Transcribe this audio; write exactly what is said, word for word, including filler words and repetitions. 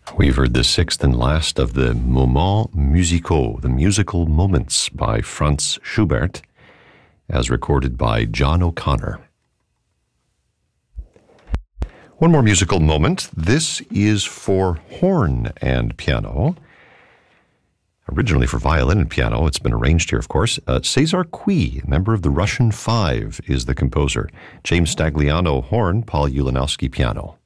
We've heard the sixth and last of the Moments musicaux, the musical moments by Franz Schubert, as recorded by John O'Connor. One more musical moment. This is for horn and piano. Originally for violin and piano. It's been arranged here, of course. Uh, Cesar Cui, member of the Russian Five, is the composer. James Stagliano, horn, Paul Ulanowski, piano.